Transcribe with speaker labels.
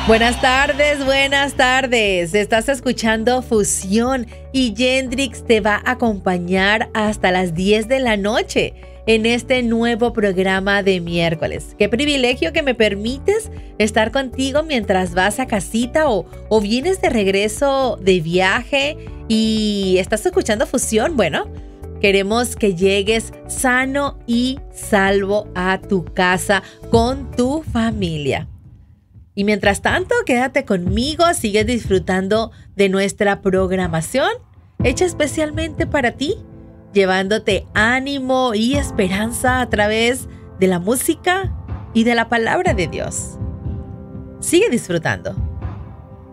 Speaker 1: Buenas tardes, buenas tardes. Estás escuchando Fusión y Yendrix te va a acompañar hasta las 10 de la noche en este nuevo programa de miércoles. Qué privilegio que me permites estar contigo mientras vas a casita o vienes de regreso de viaje y estás escuchando Fusión. Bueno, queremos que llegues sano y salvo a tu casa con tu familia. Y mientras tanto, quédate conmigo, sigue disfrutando de nuestra programación hecha especialmente para ti, llevándote ánimo y esperanza a través de la música y de la palabra de Dios. Sigue disfrutando.